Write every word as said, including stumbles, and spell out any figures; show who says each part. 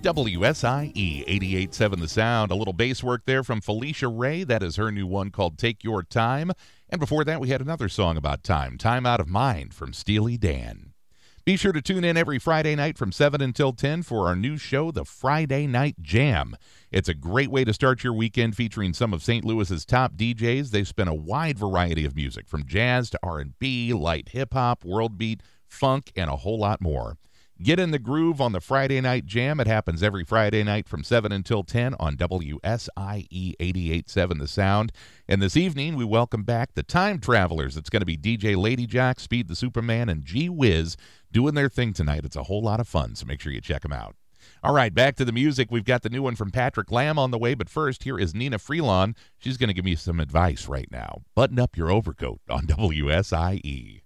Speaker 1: W S I E eighty-eight point seven The Sound. A little bass work there from Felicia Ray. That is her new one called Take Your Time. And before that, we had another song about time, Time Out of Mind from Steely Dan. Be sure to tune in every Friday night from seven until ten for our new show, The Friday Night Jam. It's a great way to start your weekend featuring some of Saint Louis's top D Js. They spin a wide variety of music, from jazz to R and B, light hip-hop, world beat, funk, and a whole lot more. Get in the groove on the Friday Night Jam. It happens every Friday night from seven until ten on W S I E eighty-eight point seven The Sound. And this evening, we welcome back the Time Travelers. It's going to be D J Lady Jack, Speed the Superman, and G Wiz doing their thing tonight. It's a whole lot of fun, so make sure you check them out. All right, back to the music. We've got the new one from Patrick Lamb on the way, but first, here is Nina Freelon. She's going to give me some advice right now. Button up your overcoat on W S I E.